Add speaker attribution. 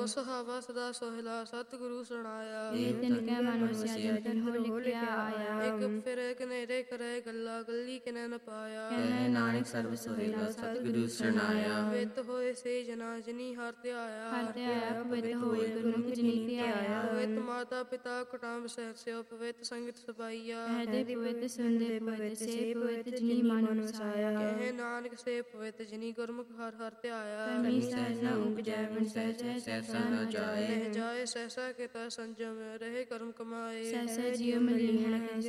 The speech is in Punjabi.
Speaker 1: ਸੁਹਾਵਾ ਸਦਾ ਸੋਹਿਲਾ ਸਤਿਗੁਰੂ ਸੁਣਾਇਆ।
Speaker 2: ਇਹ ਤਿਨ ਕੈ ਮਨ ਵਸਿਆ ਜਿਨ ਹੋ ਲਿਖਿਆ ਆਇਆ।
Speaker 1: ਇੱਕ ਫਿਰੇ ਕਨੇਰੇ ਕਰੇ ਗੱਲਾਂ ਗੱਲੀ ਕਿਨੈ ਨ ਪਾਇਆ।
Speaker 2: ਕਹਿ ਨਾਨਕ ਸਰਬ ਸੋਹਿਲਾ ਸਤਿਗੁਰੂ ਸੁਣਾਇਆ।
Speaker 1: ਪਵਿੱਤ ਹੋਏ ਸੇ ਜਨਾ ਜਿਨੀ ਹਰਿ ਧਿਆਇਆ।
Speaker 2: ਹਰਿ ਧਿਆਇਆ ਪਵਿੱਤ ਹੋਏ ਗੁਰਮੁਖ ਜਿਨੀ ਧਿਆਇਆ।
Speaker 1: ਪਵਿੱਤ ਮਾਤਾ ਪਿਤਾ ਕੁਟੁੰਬ ਸਹਿਸਿਓ ਪਵਿੱਤ ਸੰਗਤ ਸਪਾਈਆ।
Speaker 2: ਕਹਿਦੇ ਪਵਿੱਤ ਸੁਣਦੇ ਪਵਿੱਤ ਸੇ ਪਵਿੱਤ ਜਿਨੀ ਮਨ ਵਸਾਇਆ।
Speaker 1: ਕਹੇ ਨਾਨਕ ਸੇ ਪਵਿੱਤ ਜਿਨੀ ਗੁਰਮੁਖ ਹਰਿ ਹਰਿ ਧਿਆਇਆ।
Speaker 2: ਕਰਮੀ ਸਹਿਜ ਨ ਉਪਜੈ ਬਿਨ ਸਹਿਜੈ ਸਹਿਸਾ ਨ ਜਾਏ।
Speaker 1: ਲਹਿ ਜਾਏ ਸਹਿਸਾ ਕੀਤਾ ਸੰਜਮ ਰਹੇ ਕਰਮ ਕਮਾਏ।
Speaker 2: ਸਹਿਸਾ ਜਿਉ ਮਿਲੀ ਹੈ